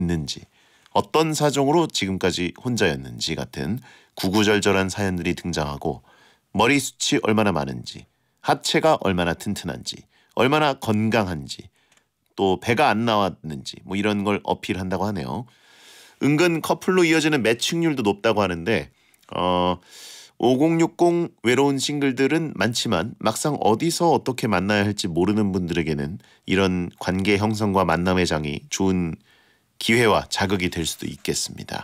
있는지, 어떤 사정으로 지금까지 혼자였는지 같은 구구절절한 사연들이 등장하고 머리숱이 얼마나 많은지, 하체가 얼마나 튼튼한지, 얼마나 건강한지, 또 배가 안 나왔는지 뭐 이런 걸 어필한다고 하네요. 은근 커플로 이어지는 매칭률도 높다고 하는데 5060 외로운 싱글들은 많지만 막상 어디서 어떻게 만나야 할지 모르는 분들에게는 이런 관계 형성과 만남의 장이 좋은 기회와 자극이 될 수도 있겠습니다.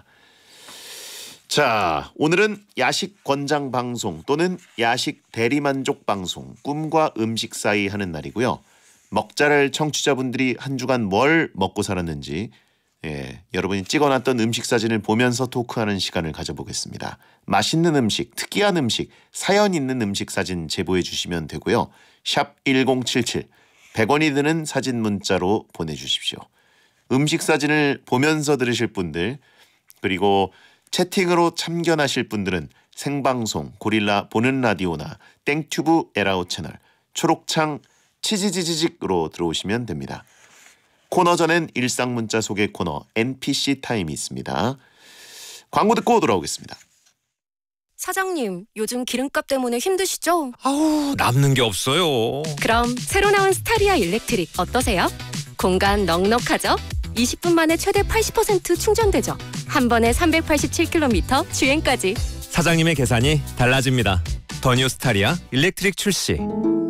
자, 오늘은 야식 권장 방송 또는 야식 대리만족 방송 꿈과 음식 사이 하는 날이고요. 먹자랄 청취자분들이 한 주간 뭘 먹고 살았는지 여러분이 찍어놨던 음식 사진을 보면서 토크하는 시간을 가져보겠습니다. 맛있는 음식, 특이한 음식, 사연 있는 음식 사진 제보해 주시면 되고요. 샵 1077, 100원이 드는 사진 문자로 보내주십시오. 음식 사진을 보면서 들으실 분들, 그리고 채팅으로 참견하실 분들은 생방송 고릴라 보는 라디오나 땡튜브 에라오 채널 초록창 치지지지직으로 들어오시면 됩니다. 코너 전엔 일상 문자 소개 코너 NPC 타임이 있습니다. 광고 듣고 돌아오겠습니다. 사장님, 요즘 기름값 때문에 힘드시죠? 아우, 남는 게 없어요. 그럼 새로 나온 스타리아 일렉트릭 어떠세요? 공간 넉넉하죠? 20분 만에 최대 80% 충전되죠. 한 번에 387km 주행까지. 사장님의 계산이 달라집니다. 더 뉴 스타리아 일렉트릭 출시.